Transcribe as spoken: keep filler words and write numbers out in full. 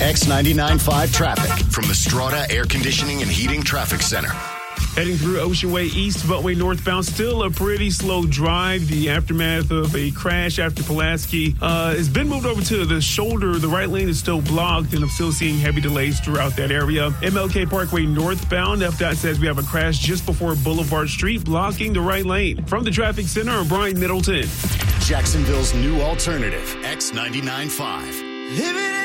X ninety-nine point five traffic from the Strata Air Conditioning and Heating Traffic Center. Heading through Ocean Way East, Beltway northbound, still a pretty slow drive. The aftermath of a crash after Pulaski uh, has been moved over to the shoulder. The right lane is still blocked, and I'm still seeing heavy delays throughout that area. M L K Parkway northbound, F D O T says we have a crash just before Boulevard Street, blocking the right lane. From the traffic center, I'm Brian Middleton. Jacksonville's new alternative, X ninety-nine point five.